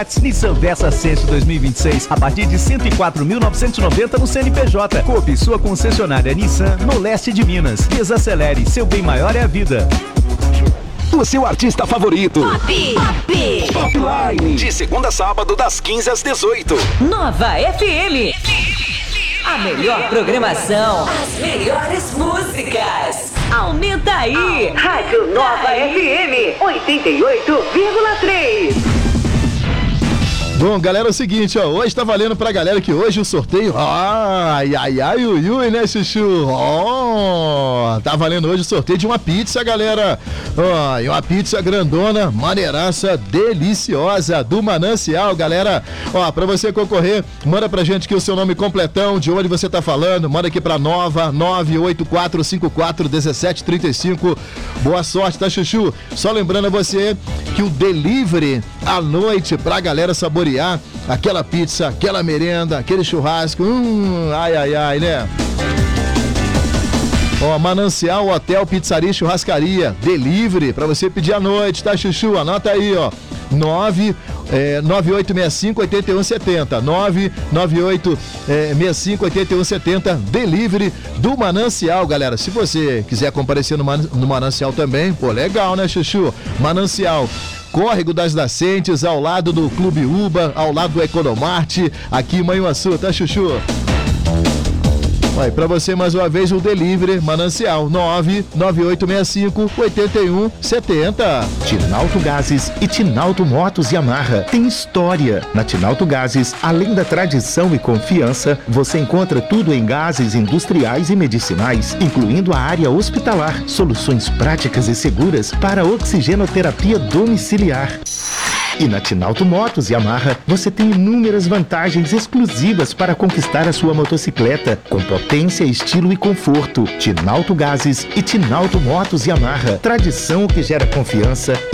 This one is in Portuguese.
Nissan Versa Sense 2026 a partir de 104.990 no CNPJ. Cope sua concessionária Nissan no leste de Minas. Desacelere, seu bem maior é a vida. O seu artista favorito. Popline. De segunda a sábado, das 15 às 18. Nova FM. A melhor programação. As melhores músicas. Aumenta aí. Rádio Nova FM 88,3. Bom, galera, é o seguinte, ó, hoje tá valendo pra galera que hoje o sorteio, né, Chuchu? Tá valendo hoje o sorteio de uma pizza, galera, e uma pizza grandona, maneiraça, deliciosa, do Manancial, galera, pra você concorrer, manda pra gente aqui o seu nome completão, de onde você tá falando, manda aqui pra 984541735, boa sorte, tá, Chuchu? Só lembrando a você que o delivery à noite pra galera saborear aquela pizza, aquela merenda, aquele churrasco, né? Manancial, Hotel, Pizzaria e Churrascaria, delivery, pra você pedir à noite, tá, Chuchu? Anota aí, 9865-8170, 99865-8170, delivery do Manancial, galera. Se você quiser comparecer no Manancial também, pô, legal, né, Chuchu? Manancial, Córrego das Nascentes, ao lado do Clube Uba, ao lado do Economarte, aqui em Manhuaçu, tá, Chuchu? Vai, pra você mais uma vez o delivery Manancial 99865-8170. Tinalto Gases e Tinalto Motos Yamaha tem história. Na Tinalto Gases, além da tradição e confiança, você encontra tudo em gases industriais e medicinais, incluindo a área hospitalar, soluções práticas e seguras para oxigenoterapia domiciliar. E na Tinalto Motos Yamaha, você tem inúmeras vantagens exclusivas para conquistar a sua motocicleta, com potência, estilo e conforto. Tinalto Gases e Tinalto Motos Yamaha, tradição que gera confiança